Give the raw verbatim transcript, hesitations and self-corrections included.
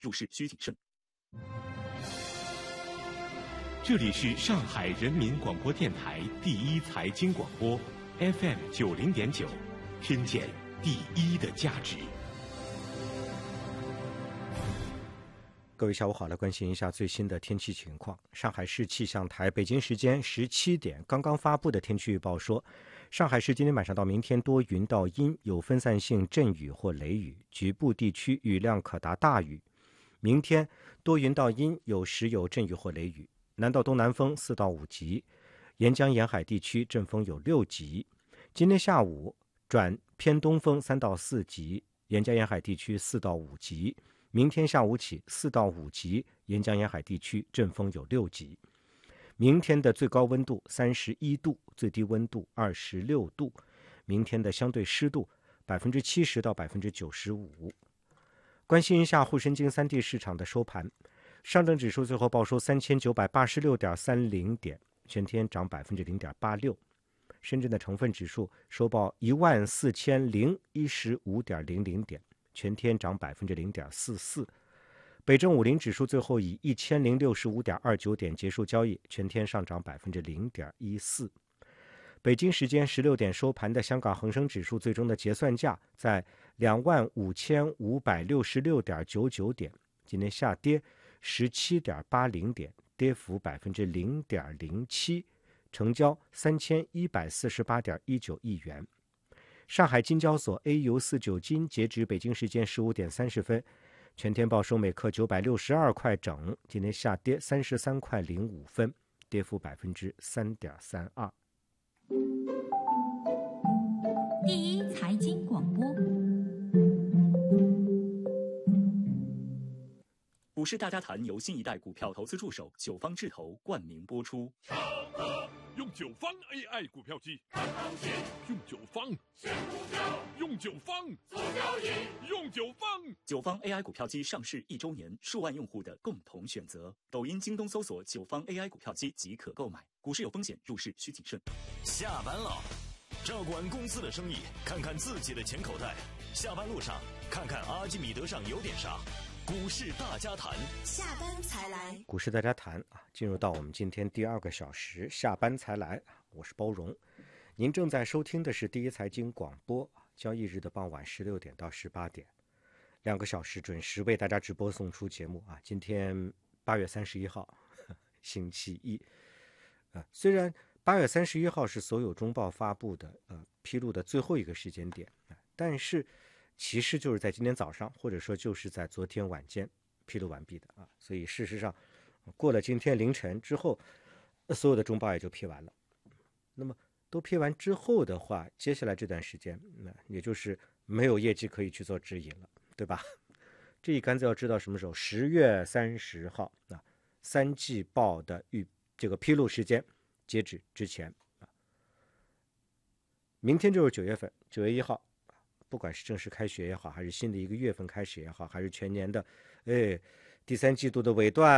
入市需谨慎。 这里是上海人民广播电台第一财经广播 F M 九零点九，听见第一的价值。 各位下午好，来关心一下最新的天气情况。上海市气象台北京时间十七点刚刚发布的天气预报说，上海市今天晚上到明天多云到阴，有分散性阵雨或雷雨，局部地区雨量可达大雨。明天多云到阴，有时有阵雨或雷雨，南到东南风四到五级，沿江沿海地区阵风有六级。今天下午转偏东风三到四级，沿江沿海地区四到五级。明天下午起四到五级，沿江沿海地区阵风有六级。明天的最高温度三十一度，最低温度二十六度。明天的相对湿度百分之七十到百分之九十五。关心一下沪深京三地市场的收盘，上证指数最后报收三千九百八十六点三零点，全天涨百分之零点八六。深圳的成分指数收报一万四千零一十五点零零点。全天涨百分之零点四四，北证五零指数最后以一千零六十五点二九点结束交易，全天上涨百分之零点一四。北京时间十六点收盘的香港恒生指数最终的结算价在两万五千五百六十六点九九点，今天下跌十七点八零点，跌幅百分之零点零七，成交三千一百四十八点一九亿元。上海金交所 A 油四九金截止北京时间十五点三十分，全天报收每克九百六十二块整，今天下跌三十三块零五分，跌幅百分之三点三二。 第一财经广播， 股市大家谈由新一代股票投资助手九方智投冠名播出。 用九方 A I 股票机，用九方选股票，用九方做交易，用九方。 九方 A I 股票机上市一周年，数万用户的共同选择。抖音、京东搜索九方 A I 股票机即可购买。股市有风险，入市需谨慎。 下班了，照顾完公司的生意，看看自己的钱口袋。下班路上，看看阿基米德上有点啥。股市大家谈， 下班才来。 股市大家谈啊，进入到我们今天第二个小时，下班才来。我是包荣，您正在收听的是第一财经广播，交易日的傍晚十六点到十八点，两个小时准时为大家直播送出节目啊。今天八月三十一号，星期一。呃，虽然八月三十一号是所有中报发布的呃披露的最后一个时间点，呃、但是。其实就是在今天早上，或者说就是在昨天晚间披露完毕的啊，所以事实上过了今天凌晨之后，所有的中报也就批完了。那么都批完之后的话，接下来这段时间，那也就是没有业绩可以去做指引了，对吧？这一竿子要知道什么时候？十月三十号啊，三季报的预这个披露时间截止之前啊，明天就是九月份，九月一号。不管是正式开学也好，还是新的一个月份开始也好，还是全年的，哎，第三季度的尾段